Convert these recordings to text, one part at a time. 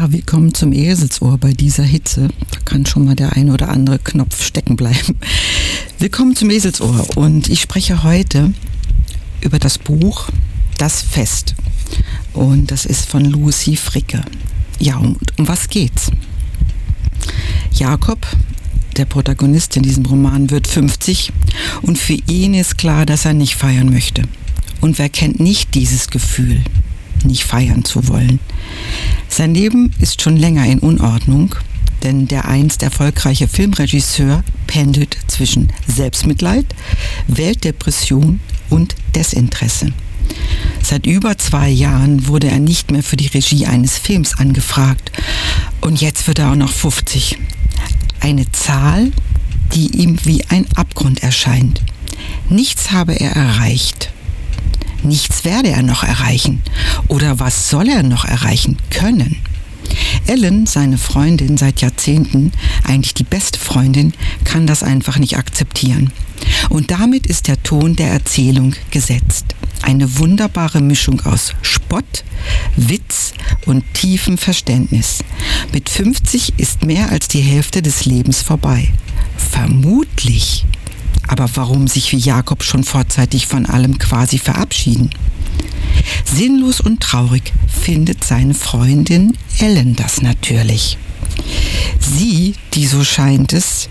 Ja, willkommen zum Eselsohr bei dieser Hitze. Da kann schon mal der ein oder andere Knopf stecken bleiben. Willkommen zum Eselsohr und ich spreche heute über das Buch Das Fest. Und das ist von Lucy Fricke. Ja, um was geht's? Jakob, der Protagonist in diesem Roman, wird 50 und für ihn ist klar, dass er nicht feiern möchte. Und wer kennt nicht dieses Gefühl, nicht feiern zu wollen? Sein Leben ist schon länger in Unordnung, denn der einst erfolgreiche Filmregisseur pendelt zwischen Selbstmitleid, Weltdepression und Desinteresse. Seit über 2 Jahren wurde er nicht mehr für die Regie eines Films angefragt und jetzt wird er auch noch 50. Eine Zahl, die ihm wie ein Abgrund erscheint. Nichts habe er erreicht. Nichts werde er noch erreichen. Oder was soll er noch erreichen können? Ellen, seine Freundin seit Jahrzehnten, eigentlich die beste Freundin, kann das einfach nicht akzeptieren. Und damit ist der Ton der Erzählung gesetzt. Eine wunderbare Mischung aus Spott, Witz und tiefem Verständnis. Mit 50 ist mehr als die Hälfte des Lebens vorbei. Vermutlich. Aber warum sich wie Jakob schon vorzeitig von allem quasi verabschieden? Sinnlos und traurig findet seine Freundin Ellen das natürlich. Sie, die, so scheint es,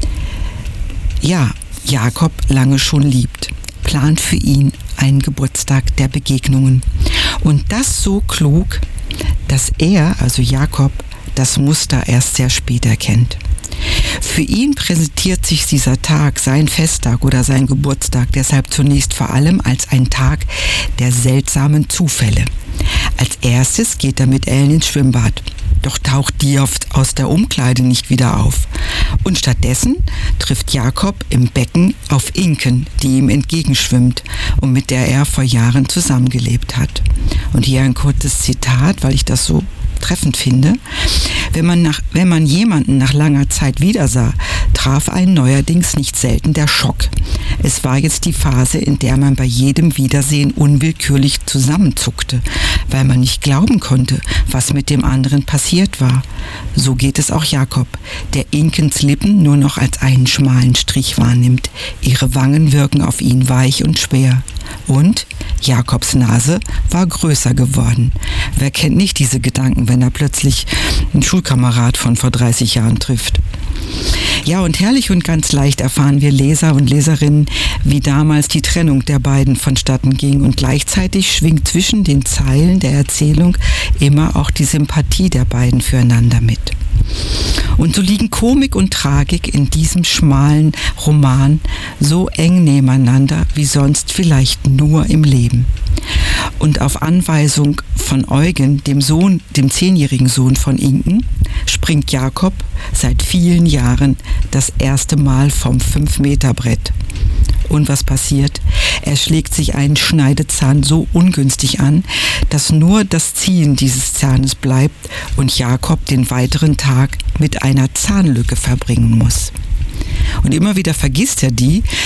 Jakob lange schon liebt, plant für ihn einen Geburtstag der Begegnungen. Und das so klug, dass er, also Jakob, das Muster erst sehr spät erkennt. Für ihn präsentiert sich dieser Tag, sein Festtag oder sein Geburtstag, deshalb zunächst vor allem als ein Tag der seltsamen Zufälle. Als erstes geht er mit Ellen ins Schwimmbad, doch taucht die oft aus der Umkleide nicht wieder auf. Und stattdessen trifft Jakob im Becken auf Inken, die ihm entgegenschwimmt und mit der er vor Jahren zusammengelebt hat. Und hier ein kurzes Zitat, weil ich das so treffend finde. Wenn man jemanden nach langer Zeit wiedersah, traf einen neuerdings nicht selten der Schock. Es war jetzt die Phase, in der man bei jedem Wiedersehen unwillkürlich zusammenzuckte, weil man nicht glauben konnte, was mit dem anderen passiert war. So geht es auch Jakob, der Inkens Lippen nur noch als einen schmalen Strich wahrnimmt. Ihre Wangen wirken auf ihn weich und schwer. Und Jakobs Nase war größer geworden. Wer kennt nicht diese Gedanken, wenn er plötzlich einen Schulkamerad von vor 30 Jahren trifft? Ja, und herrlich und ganz leicht erfahren wir Leser und Leserinnen, wie damals die Trennung der beiden vonstatten ging. Und gleichzeitig schwingt zwischen den Zeilen der Erzählung immer auch die Sympathie der beiden füreinander mit. Und so liegen Komik und Tragik in diesem schmalen Roman so eng nebeneinander wie sonst vielleicht nur im Leben. Und auf Anweisung von Eugen, dem 10-jährigen Sohn von Inken, springt Jakob seit vielen Jahren das erste Mal vom 5-Meter-Brett. Und was passiert? Er schlägt sich einen Schneidezahn so ungünstig an, dass nur das Ziehen dieses Zahnes bleibt und Jakob den weiteren Tag mit einer Zahnlücke verbringen muss. Und immer wieder vergisst er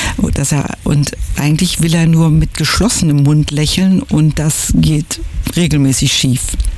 und eigentlich will er nur mit geschlossenem Mund lächeln und das geht regelmäßig schief.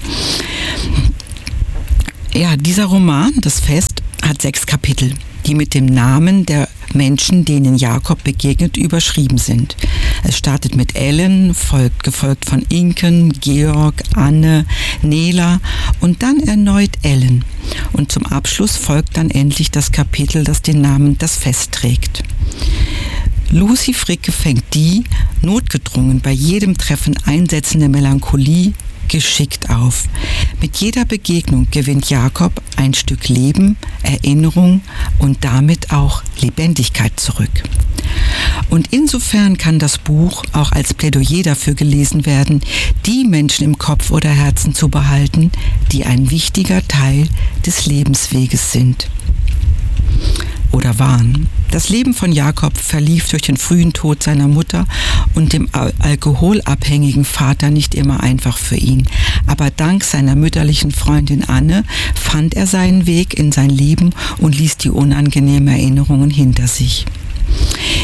Ja, dieser Roman, Das Fest, hat 6 Kapitel, die mit dem Namen der Menschen, denen Jakob begegnet, überschrieben sind. Es startet mit Ellen, gefolgt von Inken, Georg, Anne, Nela und dann erneut Ellen. Und zum Abschluss folgt dann endlich das Kapitel, das den Namen Das Fest trägt. Lucy Fricke fängt die, notgedrungen bei jedem Treffen einsetzende Melancholie geschickt auf. Mit jeder Begegnung gewinnt Jakob ein Stück Leben, Erinnerung und damit auch Lebendigkeit zurück. Und insofern kann das Buch auch als Plädoyer dafür gelesen werden, die Menschen im Kopf oder Herzen zu behalten, die ein wichtiger Teil des Lebensweges sind oder waren. Das Leben von Jakob verlief durch den frühen Tod seiner Mutter und dem alkoholabhängigen Vater nicht immer einfach für ihn. Aber dank seiner mütterlichen Freundin Anne fand er seinen Weg in sein Leben und ließ die unangenehmen Erinnerungen hinter sich.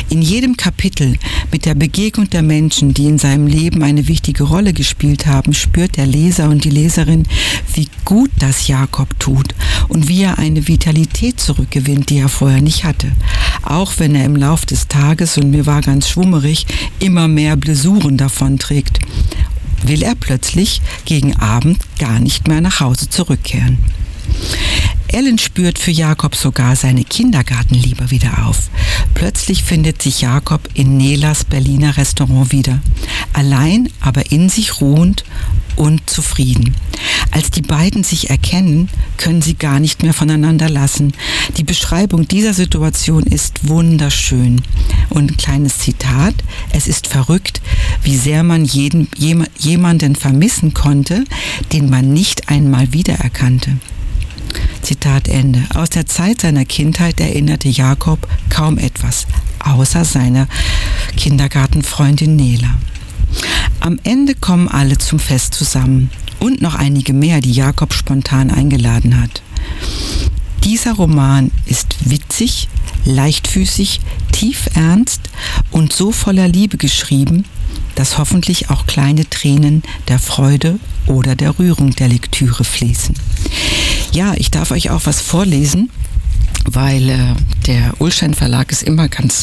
In jedem Kapitel mit der Begegnung der Menschen, die in seinem Leben eine wichtige Rolle gespielt haben, spürt der Leser und die Leserin, wie gut das Jakob tut und wie er eine Vitalität zurückgewinnt, die er vorher nicht hatte. Auch wenn er im Lauf des Tages, und mir war ganz schwummerig, immer mehr Blessuren davonträgt, will er plötzlich gegen Abend gar nicht mehr nach Hause zurückkehren. Ellen spürt für Jakob sogar seine Kindergartenliebe wieder auf. Plötzlich findet sich Jakob in Nelas Berliner Restaurant wieder. Allein, aber in sich ruhend und zufrieden. Als die beiden sich erkennen, können sie gar nicht mehr voneinander lassen. Die Beschreibung dieser Situation ist wunderschön. Und ein kleines Zitat: Es ist verrückt, wie sehr man jemanden vermissen konnte, den man nicht einmal wiedererkannte. Zitat Ende. Aus der Zeit seiner Kindheit erinnerte Jakob kaum etwas, außer seiner Kindergartenfreundin Nela. Am Ende kommen alle zum Fest zusammen und noch einige mehr, die Jakob spontan eingeladen hat. Dieser Roman ist witzig, leichtfüßig, tiefernst und so voller Liebe geschrieben, dass hoffentlich auch kleine Tränen der Freude oder der Rührung der Lektüre fließen. Ja, ich darf euch auch was vorlesen, weil der Ullstein Verlag ist immer ganz,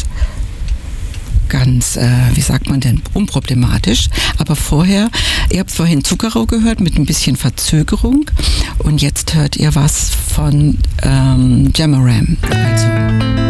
wie sagt man denn, unproblematisch. Aber vorher, ihr habt vorhin Zuckerrohr gehört mit ein bisschen Verzögerung und jetzt hört ihr was von Jamaram. Also